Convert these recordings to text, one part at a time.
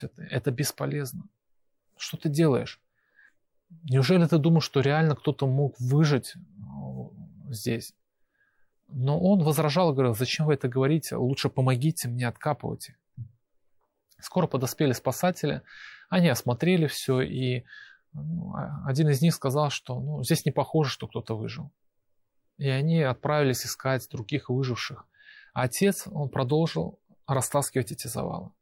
Это бесполезно. Что ты делаешь? Неужели ты думаешь, что реально кто-то мог выжить здесь? Но он возражал и говорил: зачем вы это говорите? Лучше помогите мне откапывать их. Скоро подоспели спасатели, они осмотрели все, и один из них сказал, что здесь не похоже, что кто-то выжил. И они отправились искать других выживших. А отец, он продолжил растаскивать эти завалы.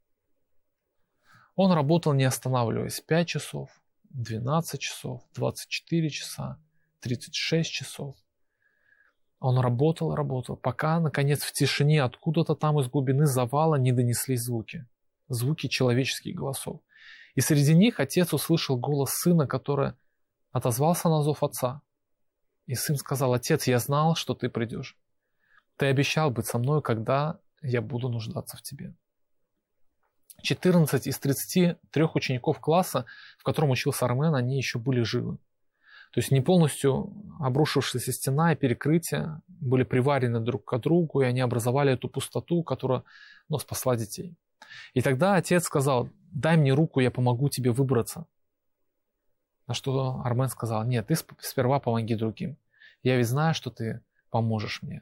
Он работал, не останавливаясь, 5 часов, 12 часов, 24 часа, 36 часов. Он работал, пока, наконец, в тишине откуда-то там из глубины завала не донеслись звуки. Звуки человеческих голосов. И среди них отец услышал голос сына, который отозвался на зов отца. И сын сказал: отец, я знал, что ты придешь. Ты обещал быть со мной, когда я буду нуждаться в тебе. 14 из 33 учеников класса, в котором учился Армен, они еще были живы. То есть не полностью обрушившаяся стена и перекрытие были приварены друг к другу, и они образовали эту пустоту, которая спасла детей. И тогда отец сказал: дай мне руку, я помогу тебе выбраться. На что Армен сказал: нет, ты сперва помоги другим. Я ведь знаю, что ты поможешь мне.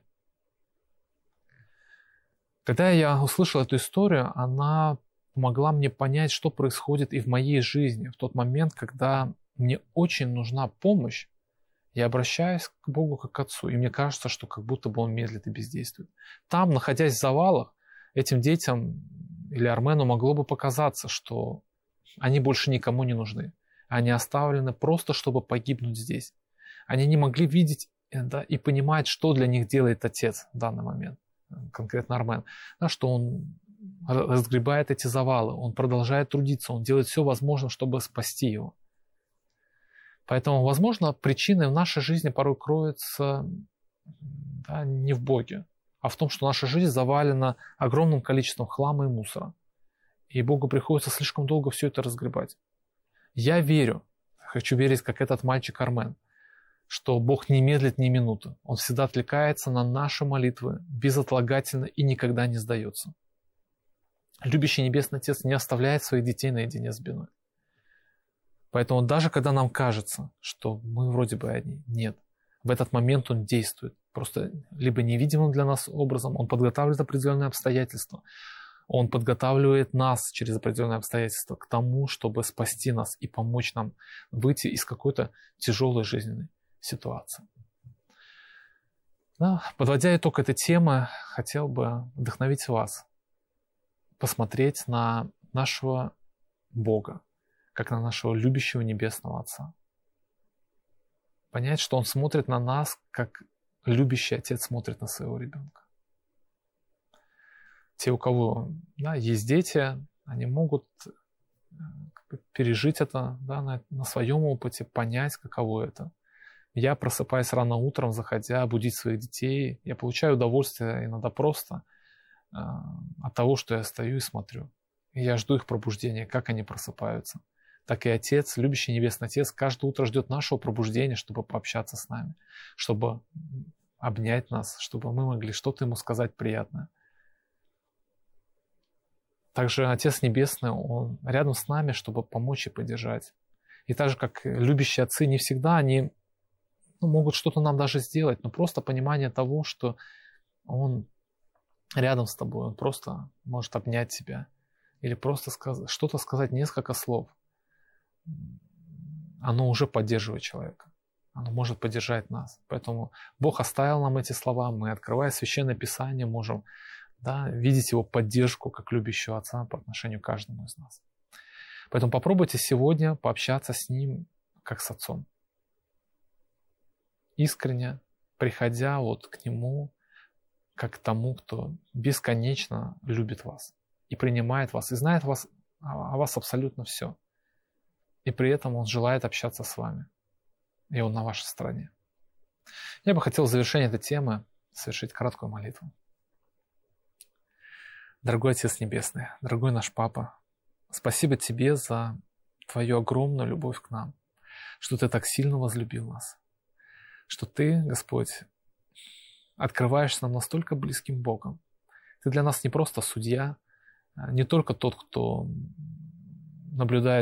Когда я услышал эту историю, она помогла мне понять, что происходит и в моей жизни. В тот момент, когда мне очень нужна помощь, я обращаюсь к Богу как к Отцу, и мне кажется, что как будто бы Он медлит и бездействует. Там, находясь в завалах, этим детям или Армену могло бы показаться, что они больше никому не нужны. Они оставлены просто, чтобы погибнуть здесь. Они не могли видеть и понимать, что для них делает Отец в данный момент, конкретно Армен. Что он разгребает эти завалы, он продолжает трудиться, он делает все возможное, чтобы спасти его. Поэтому, возможно, причиной в нашей жизни порой кроется не в Боге, а в том, что наша жизнь завалена огромным количеством хлама и мусора. И Богу приходится слишком долго все это разгребать. Я верю, хочу верить, как этот мальчик Армен, что Бог не медлит ни минуты. Он всегда отвлекается на наши молитвы безотлагательно и никогда не сдается. Любящий Небесный Отец не оставляет своих детей наедине с бедой. Поэтому даже когда нам кажется, что мы вроде бы одни, нет. В этот момент Он действует. Просто либо невидимым для нас образом, Он подготавливает определенные обстоятельства. Он подготавливает нас через определенные обстоятельства к тому, чтобы спасти нас и помочь нам выйти из какой-то тяжелой жизненной ситуации. Подводя итог этой темы, хотел бы вдохновить вас посмотреть на нашего Бога, как на нашего любящего Небесного Отца. Понять, что Он смотрит на нас, как любящий отец смотрит на своего ребенка. Те, у кого есть дети, они могут пережить это на своем опыте, понять, каково это. Я, просыпаясь рано утром, заходя будить своих детей, я получаю удовольствие иногда просто от того, что я стою и смотрю. И я жду их пробуждения, как они просыпаются. Так и Отец, любящий Небесный Отец, каждое утро ждет нашего пробуждения, чтобы пообщаться с нами, чтобы обнять нас, чтобы мы могли что-то Ему сказать приятное. Также Отец Небесный, Он рядом с нами, чтобы помочь и поддержать. И так же, как любящие отцы, не всегда они могут что-то нам даже сделать, но просто понимание того, что Он рядом с тобой, Он просто может обнять тебя или просто что-то сказать, несколько слов. Оно уже поддерживает человека. Оно может поддержать нас. Поэтому Бог оставил нам эти слова. Мы, открывая Священное Писание, можем видеть Его поддержку как любящего Отца по отношению к каждому из нас. Поэтому попробуйте сегодня пообщаться с Ним как с Отцом. Искренне, приходя к Нему, как к тому, кто бесконечно любит вас и принимает вас, и знает о вас абсолютно все. И при этом Он желает общаться с вами. И Он на вашей стороне. Я бы хотел в завершение этой темы совершить краткую молитву. Дорогой Отец Небесный, дорогой наш Папа, спасибо Тебе за Твою огромную любовь к нам, что Ты так сильно возлюбил нас, что Ты, Господь, открываешься нам настолько близким Богом. Ты для нас не просто судья, не только тот, кто наблюдает